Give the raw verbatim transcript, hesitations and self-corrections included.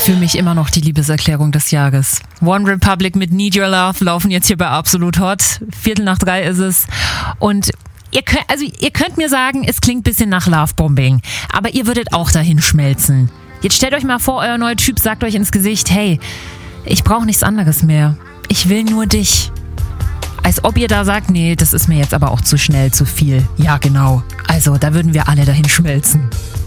für mich immer noch die Liebeserklärung des Jahres. One Republic mit Need Your Love laufen jetzt hier bei Absolut Hot. Viertel nach drei ist es. Und ihr könnt, also ihr könnt mir sagen, es klingt ein bisschen nach Lovebombing, aber ihr würdet auch dahin schmelzen. Jetzt stellt euch mal vor, euer neuer Typ sagt euch ins Gesicht, hey, ich brauche nichts anderes mehr. Ich will nur dich. Als ob ihr da sagt, nee, das ist mir jetzt aber auch zu schnell, zu viel. Ja, genau. Also, da würden wir alle dahin schmelzen.